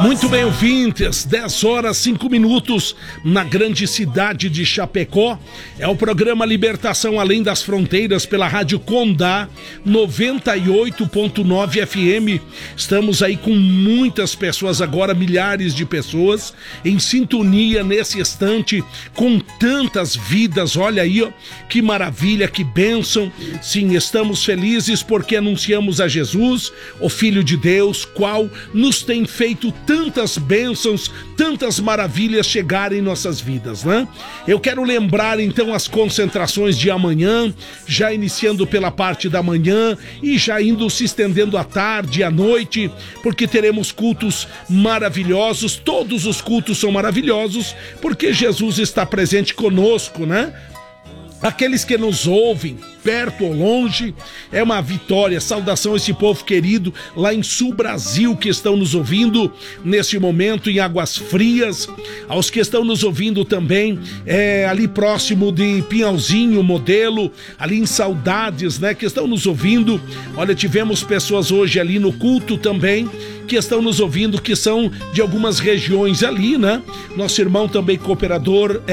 Muito bem, ouvintes, 10 horas 5 minutos na grande cidade de Chapecó. É o programa Libertação Além das Fronteiras pela Rádio Condá 98.9 FM. Estamos aí com muitas pessoas agora, milhares de pessoas em sintonia nesse instante, com tantas vidas. Olha aí, ó, que maravilha, que bênção. Sim, estamos felizes porque anunciamos a Jesus, o Filho de Deus, qual nos tem feito tantas bênçãos, tantas maravilhas chegarem em nossas vidas, né? Eu quero lembrar então as concentrações de amanhã, já iniciando pela parte da manhã e já indo se estendendo à tarde, à noite, porque teremos cultos maravilhosos. Todos os cultos são maravilhosos porque Jesus está presente conosco, né? Aqueles que nos ouvem, perto ou longe, é uma vitória. Saudação a esse povo querido lá em Sul Brasil que estão nos ouvindo neste momento em Águas Frias, aos que estão nos ouvindo também ali próximo de Pinhalzinho, Modelo, ali em Saudades, né, que estão nos ouvindo. Olha, tivemos pessoas hoje ali no culto também que estão nos ouvindo, que são de algumas regiões ali, né? Nosso irmão também cooperador,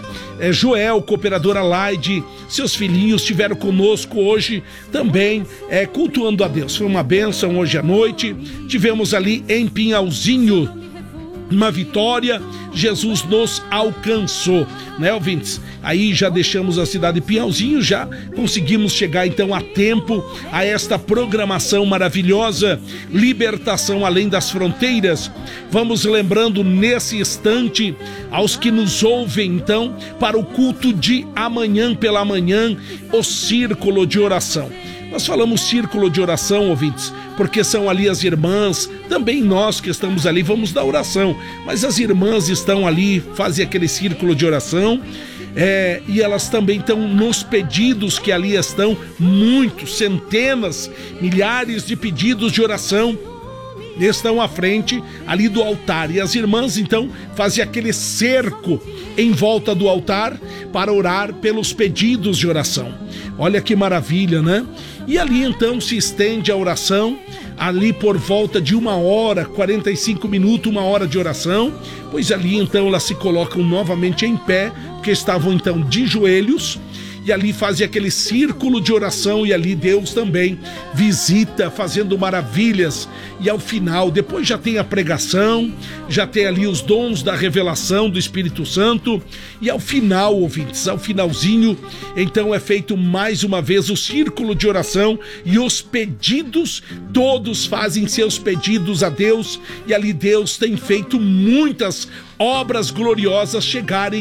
Joel, cooperador Alaide, seus filhinhos estiveram conosco hoje também, cultuando a Deus. Foi uma bênção hoje à noite. Tivemos ali em Pinhalzinho uma vitória, Jesus nos alcançou, né, ouvintes? Aí já deixamos a cidade de Pinhalzinho, já conseguimos chegar então a tempo a esta programação maravilhosa, Libertação Além das Fronteiras. Vamos lembrando nesse instante aos que nos ouvem então para o culto de amanhã pela manhã, o círculo de oração. Nós falamos círculo de oração, ouvintes, porque são ali as irmãs, também nós que estamos ali vamos dar oração, mas as irmãs estão ali, fazem aquele círculo de oração, e elas também estão nos pedidos que ali estão, muitos, centenas, milhares de pedidos de oração, estão à frente ali do altar, e as irmãs então fazem aquele cerco em volta do altar para orar pelos pedidos de oração. Olha que maravilha, né? E ali então se estende a oração, ali por volta de 1h, 45 minutos, 1 hora de oração, pois ali então elas se colocam novamente em pé, porque estavam então de joelhos, e ali fazem aquele círculo de oração, e ali Deus também visita, fazendo maravilhas. E ao final, depois já tem a pregação, já tem ali os dons da revelação do Espírito Santo, e ao final, ouvintes, ao finalzinho, então é feito mais uma vez o círculo de oração, e os pedidos, todos fazem seus pedidos a Deus, e ali Deus tem feito muitas obras gloriosas chegarem